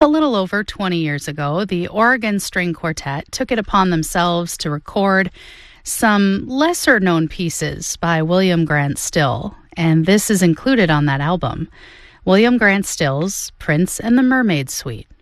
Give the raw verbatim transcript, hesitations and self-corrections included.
A little over twenty years ago, the Oregon String Quartet took it upon themselves to record some lesser-known pieces by William Grant Still, and this is included on that album. William Grant Still's Prince and the Mermaid Suite.